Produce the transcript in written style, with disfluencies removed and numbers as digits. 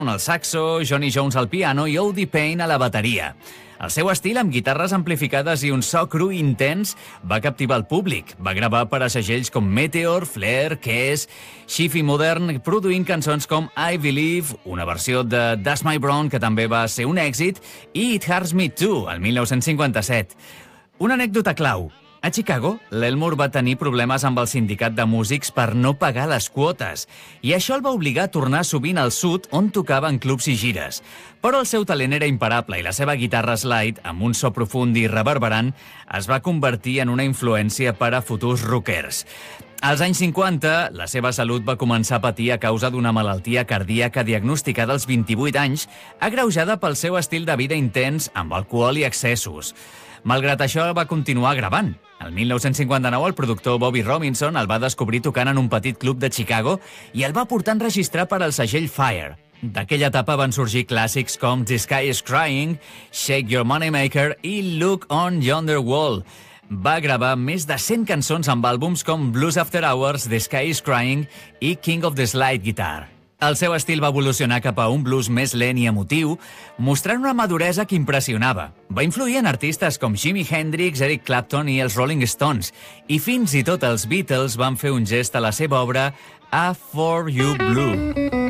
al saxo, Johnny Jones al piano i Odie Payne a la bateria. El seu estil, amb guitarres amplificades i un so cru intens, va captivar el públic. Va gravar per a segells com Meteor, Flair, Kiss, Chiffy Modern, produint cançons com I Believe, una versió de That's My Brown, que també va ser un èxit, i It Hurts Me Too, el 1957. Una anècdota clau. A Chicago, l'Elmore va tenir problemes amb el sindicat de músics per no pagar les quotes, i això el va obligar a tornar sovint al sud, on tocava en clubs i gires. Però el seu talent era imparable i la seva guitarra slide, amb un so profund i reverberant, es va convertir en una influència per a futurs rockers. Als anys 50, la seva salut va començar a patir a causa d'una malaltia cardíaca diagnosticada als 28 anys, agreujada pel seu estil de vida intens amb alcohol i excessos. Malgrat això, va continuar gravant. El 1959, el productor Bobby Robinson el va descobrir tocant en un petit club de Chicago i el va portar a enregistrar per al segell Fire. D'aquella etapa van sorgir clàssics com The Sky is Crying, Shake Your Moneymaker i Look on Yonder Wall. Va gravar més de 100 cançons amb àlbums com Blues After Hours, The Sky is Crying i King of the Slide Guitar. El seu estil va evolucionar cap a un blues més lent i emotiu, mostrant una maduresa que impressionava. Va influir en artistes com Jimi Hendrix, Eric Clapton i els Rolling Stones, i fins i tot els Beatles van fer un gest a la seva obra A For You Blue.